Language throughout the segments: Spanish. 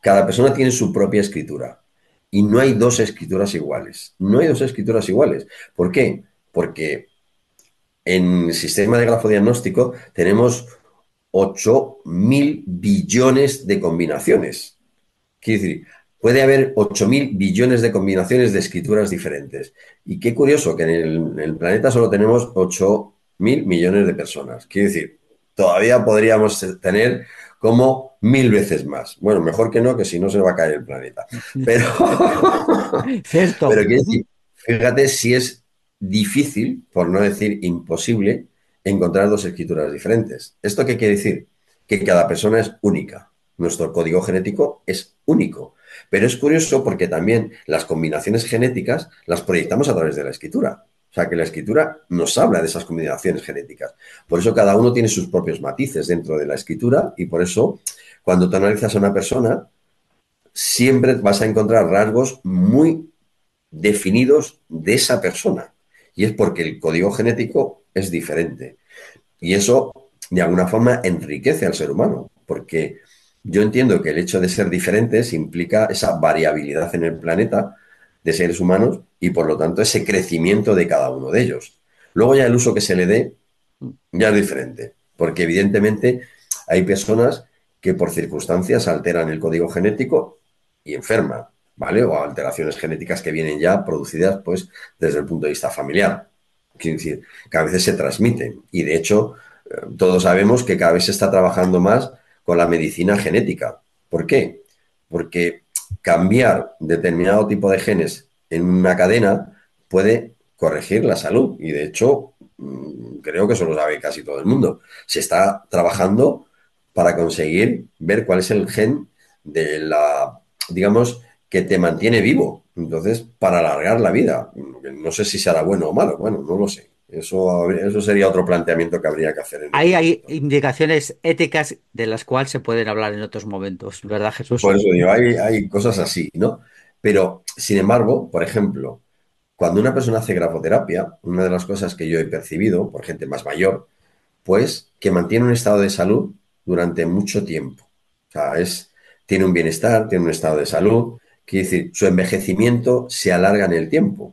cada persona tiene su propia escritura y no hay dos escrituras iguales. No hay dos escrituras iguales. ¿Por qué? Porque en el sistema de grafodiagnóstico tenemos 8.000 billones de combinaciones. Quiere decir, puede haber 8.000 billones de combinaciones de escrituras diferentes. Y qué curioso que en el planeta solo tenemos 8.000 millones de personas. Quiere decir, todavía podríamos tener como 1.000 veces más. Bueno, mejor que no, que si no se va a caer el planeta. Pero, pero Cierto. quiero decir, fíjate si es difícil, por no decir imposible, encontrar dos escrituras diferentes. ¿Esto qué quiere decir? Que cada persona es única. Nuestro código genético es único. Pero es curioso porque también las combinaciones genéticas las proyectamos a través de la escritura. O sea, que la escritura nos habla de esas combinaciones genéticas. Por eso cada uno tiene sus propios matices dentro de la escritura y por eso cuando tú analizas a una persona, siempre vas a encontrar rasgos muy definidos de esa persona. Y es porque el código genético es diferente. Y eso, de alguna forma, enriquece al ser humano, porque yo entiendo que el hecho de ser diferentes implica esa variabilidad en el planeta de seres humanos y, por lo tanto, ese crecimiento de cada uno de ellos. Luego ya el uso que se le dé ya es diferente, porque evidentemente hay personas que por circunstancias alteran el código genético y enferman, ¿vale? O alteraciones genéticas que vienen ya producidas, pues, desde el punto de vista familiar. Quiero decir, que a veces se transmiten. Y de hecho, todos sabemos que cada vez se está trabajando más con la medicina genética. ¿Por qué? Porque cambiar determinado tipo de genes en una cadena puede corregir la salud. Y de hecho, creo que eso lo sabe casi todo el mundo. Se está trabajando para conseguir ver cuál es el gen de la, digamos, que te mantiene vivo. Entonces, para alargar la vida. No sé si será bueno o malo. Bueno, no lo sé. Eso sería otro planteamiento que habría que hacer en Ahí otro hay momento. indicaciones éticas de las cuales se pueden hablar en otros momentos, ¿verdad, Jesús? Por eso digo, hay cosas así, ¿no? Pero, sin embargo, por ejemplo, cuando una persona hace grafoterapia, una de las cosas que yo he percibido por gente más mayor, pues que mantiene un estado de salud durante mucho tiempo. O sea, tiene un bienestar, tiene un estado de salud, quiere decir, su envejecimiento se alarga en el tiempo.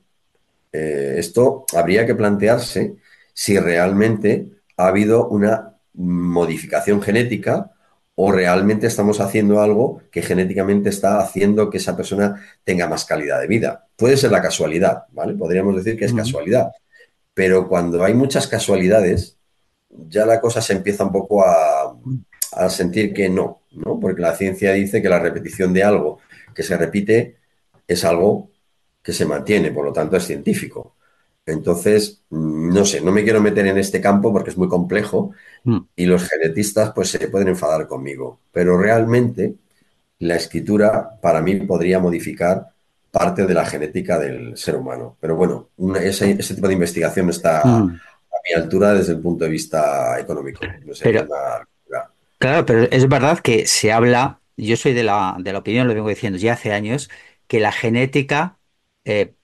Esto habría que plantearse si realmente ha habido una modificación genética o realmente estamos haciendo algo que genéticamente está haciendo que esa persona tenga más calidad de vida. Puede ser la casualidad, ¿vale? Podríamos decir que es Ujú. casualidad, pero cuando hay muchas casualidades, ya la cosa se empieza un poco a sentir que no, ¿no? Porque la ciencia dice que la repetición de algo que se repite es algo que se mantiene, por lo tanto es científico. Entonces, no sé, no me quiero meter en este campo porque es muy complejo Mm. y los genetistas pues se pueden enfadar conmigo, pero realmente la escritura para mí podría modificar parte de la genética del ser humano. Pero bueno, ese tipo de investigación no está a Mm. mi altura desde el punto de vista económico. No sería Pero, una locura. claro, pero es verdad que se habla, yo soy de la opinión, lo vengo diciendo ya hace años, que la genética eh,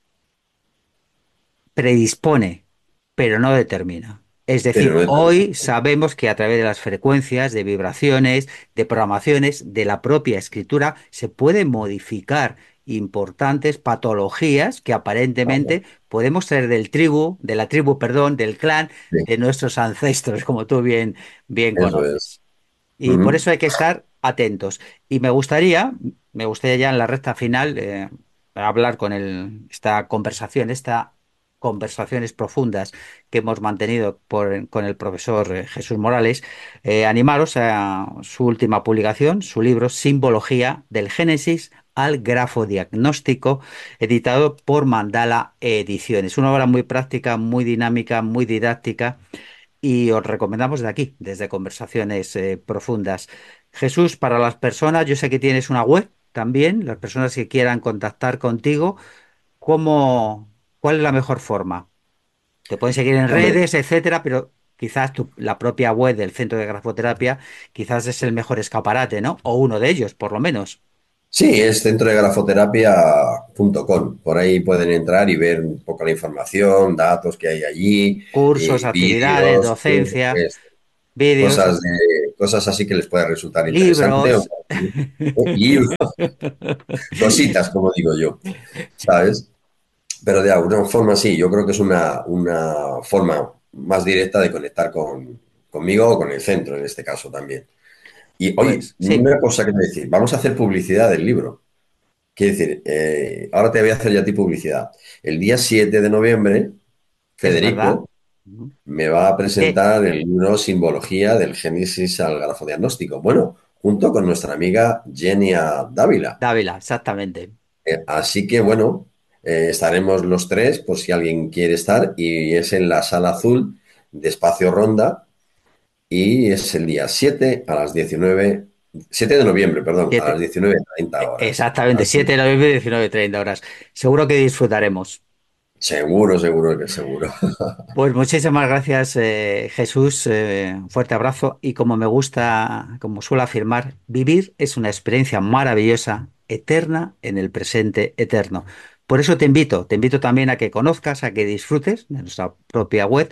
predispone, pero no determina. Es Pero decir, no hoy sabemos que a través de las frecuencias, de vibraciones, de programaciones, de la propia escritura, se pueden modificar importantes patologías que Vamos, aparentemente podemos traer de la tribu, perdón, del clan sí, de nuestros ancestros, como tú bien eso es. conoces. Y por Ujú. eso hay que estar atentos. Y me gustaría ya en la recta final hablar con esta conversación, estas conversaciones profundas que hemos mantenido con el profesor Jesús Morales, animaros a su última publicación, su libro Simbología del Génesis al grafodiagnóstico, editado por Mandala Ediciones. Una obra muy práctica, muy dinámica, muy didáctica y os recomendamos de aquí, desde Conversaciones Profundas. Jesús, para las personas, yo sé que tienes una web también, las personas que quieran contactar contigo, ¿cómo, cuál es la mejor forma? Te pueden seguir en Hombre, redes, etcétera, pero quizás la propia web del Centro de Grafoterapia quizás es el mejor escaparate, ¿no? O uno de ellos, por lo menos. sí, es centrodegrafoterapia.com. Por ahí pueden entrar y ver un poco la información, datos que hay allí, Cursos, actividades, vídeos, docencia, cosas vídeos. cosas así que les pueda resultar interesante. Libros. Libros, cositas, como digo yo, ¿sabes? Pero de alguna forma sí, yo creo que es una forma más directa de conectar conmigo o con el centro en este caso también. Y oye, Pues sí, una cosa que te voy a decir, vamos a hacer publicidad del libro. Quiero decir, ahora te voy a hacer yo a ti publicidad. El día 7 de noviembre, es verdad. Federico me va a Que presentar el libro Simbología del Génesis al grafodiagnóstico. Bueno, junto con nuestra amiga Genia Dávila. Dávila, exactamente. Así que bueno, estaremos los tres por si alguien quiere estar y es en la sala azul de Espacio Ronda y es el día 7 a las 19, 7 de noviembre, perdón, a las 19:30 horas. Exactamente, Así 7 de que noviembre, 19:30 horas. Seguro que disfrutaremos. seguro, seguro que seguro. Pues muchísimas gracias, Jesús. Un fuerte abrazo. Y como me gusta, como suelo afirmar, vivir es una experiencia maravillosa, eterna en el presente eterno. Por eso te invito también a que conozcas, a que disfrutes de nuestra propia web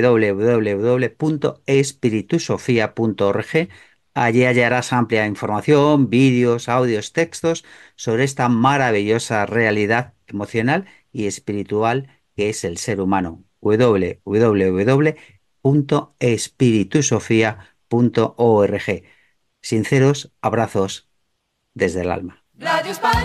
www.espiritusofía.org. Allí hallarás amplia información, vídeos, audios, textos sobre esta maravillosa realidad emocional y espiritual que es el ser humano. www.espiritusofía.org. Sinceros abrazos desde el alma.